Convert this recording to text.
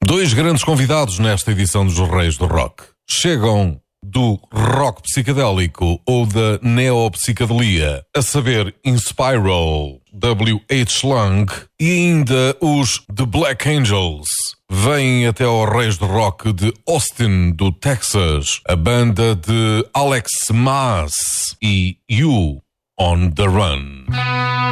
Dois grandes convidados nesta edição dos Reis do Rock. Chegam do rock psicadélico ou da neopsicadelia, a saber Inspiral, W.H. Lung e ainda os The Black Angels. Vêm até ao Reis do Rock de Austin, do Texas, a banda de Alex Maas e You on the Run.